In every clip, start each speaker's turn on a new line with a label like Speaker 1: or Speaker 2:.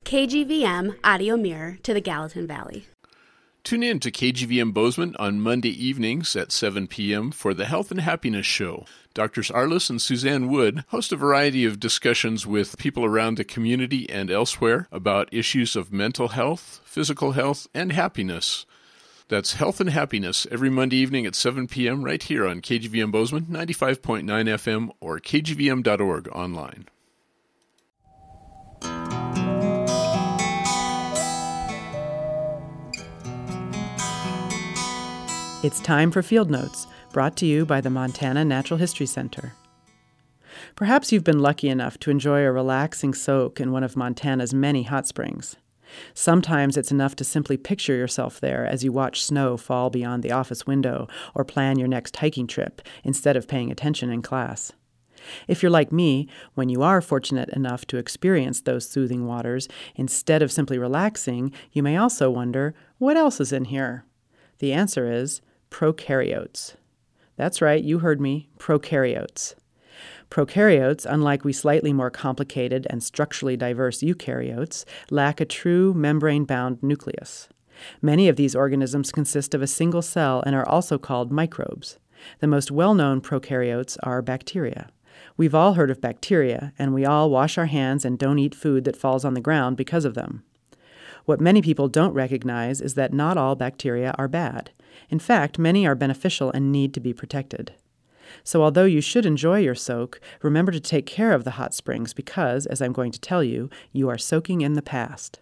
Speaker 1: KGVM Audio Mirror to the Gallatin Valley.
Speaker 2: Tune in to KGVM Bozeman on Monday evenings at 7 p.m. for the Health and Happiness Show. Drs. Arliss and Suzanne Wood host a variety of discussions with people around the community and elsewhere about issues of mental health, physical health, and happiness. That's Health and Happiness every Monday evening at 7 p.m. right here on KGVM Bozeman, 95.9 FM, or kgvm.org online.
Speaker 3: It's time for Field Notes, brought to you by the Montana Natural History Center. Perhaps you've been lucky enough to enjoy a relaxing soak in one of Montana's many hot springs. Sometimes it's enough to simply picture yourself there as you watch snow fall beyond the office window or plan your next hiking trip instead of paying attention in class. If you're like me, when you are fortunate enough to experience those soothing waters, instead of simply relaxing, you may also wonder, what else is in here? The answer is prokaryotes. That's right, you heard me, prokaryotes. Prokaryotes, unlike we slightly more complicated and structurally diverse eukaryotes, lack a true membrane-bound nucleus. Many of these organisms consist of a single cell and are also called microbes. The most well-known prokaryotes are bacteria. We've all heard of bacteria, and we all wash our hands and don't eat food that falls on the ground because of them. What many people don't recognize is that not all bacteria are bad. In fact, many are beneficial and need to be protected. So although you should enjoy your soak, remember to take care of the hot springs because, as I'm going to tell you, you are soaking in the past.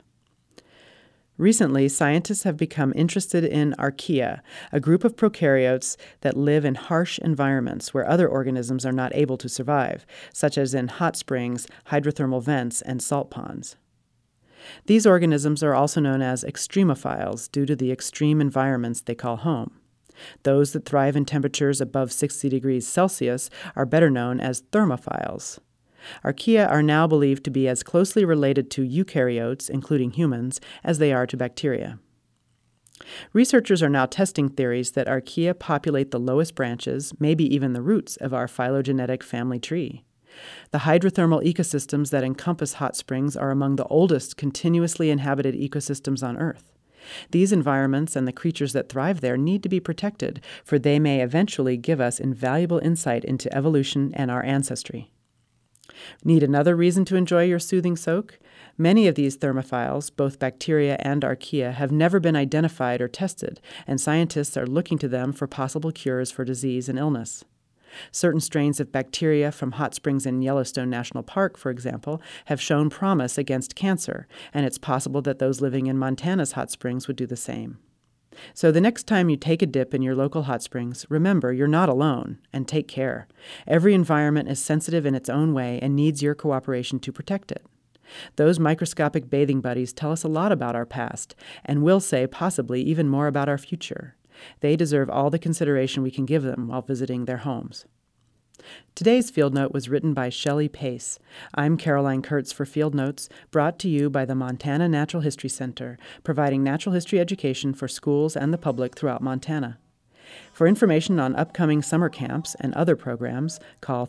Speaker 3: Recently, scientists have become interested in archaea, a group of prokaryotes that live in harsh environments where other organisms are not able to survive, such as in hot springs, hydrothermal vents, and salt ponds. These organisms are also known as extremophiles due to the extreme environments they call home. Those that thrive in temperatures above 60 degrees Celsius are better known as thermophiles. Archaea are now believed to be as closely related to eukaryotes, including humans, as they are to bacteria. Researchers are now testing theories that archaea populate the lowest branches, maybe even the roots of our phylogenetic family tree. The hydrothermal ecosystems that encompass hot springs are among the oldest continuously inhabited ecosystems on Earth. These environments and the creatures that thrive there need to be protected, for they may eventually give us invaluable insight into evolution and our ancestry. Need another reason to enjoy your soothing soak? Many of these thermophiles, both bacteria and archaea, have never been identified or tested, and scientists are looking to them for possible cures for disease and illness. Certain strains of bacteria from hot springs in Yellowstone National Park, for example, have shown promise against cancer, and it's possible that those living in Montana's hot springs would do the same. So the next time you take a dip in your local hot springs, remember you're not alone, and take care. Every environment is sensitive in its own way and needs your cooperation to protect it. Those microscopic bathing buddies tell us a lot about our past, and will say possibly even more about our future. They deserve all the consideration we can give them while visiting their homes. Today's Field Note was written by Shelley Pace. I'm Caroline Kurtz for Field Notes, brought to you by the Montana Natural History Center, providing natural history education for schools and the public throughout Montana. For information on upcoming summer camps and other programs, call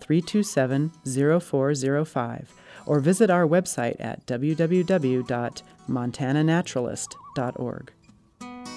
Speaker 3: 327-0405 or visit our website at www.montananaturalist.org.